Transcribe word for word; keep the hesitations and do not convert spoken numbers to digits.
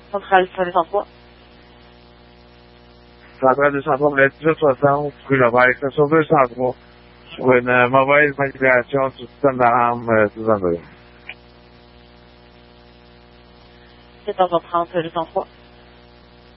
Centrale deux cent trois. Centrale deux cent trois, le dix-huit soixante, rue Levesque, station deux cent trois, pour une euh, mauvaise manipulation du système d'alarme euh, des Android. quatorze heures trente, deux cent trois.